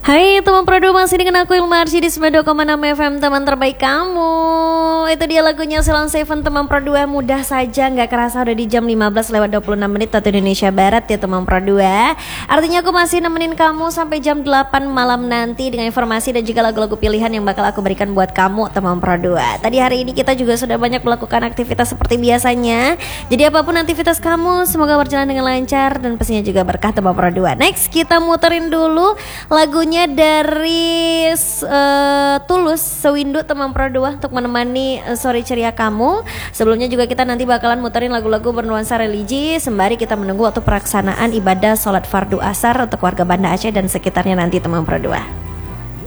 Hai teman Pro 2, masih dengan aku Ilma Arsy di 92,6 FM, teman terbaik kamu. Itu dia lagunya Salon Seven teman Pro 2. Mudah saja, gak kerasa udah di jam 15:26 waktu Indonesia Barat ya teman Pro 2. Artinya aku masih nemenin kamu sampai jam 8 malam nanti dengan informasi dan juga lagu-lagu pilihan yang bakal aku berikan buat kamu teman Pro 2. Tadi hari ini kita juga sudah banyak melakukan aktivitas seperti biasanya. Jadi apapun aktivitas kamu, semoga berjalan dengan lancar dan pastinya juga berkah teman Pro 2. Next kita muterin dulu lagunya dari Tulus, Sewindu teman Pro 2 untuk menemani sore ceria kamu. Sebelumnya juga kita nanti bakalan muterin lagu-lagu bernuansa religi sembari kita menunggu waktu pelaksanaan ibadah sholat fardu asar untuk warga Banda Aceh dan sekitarnya nanti teman Pro 2.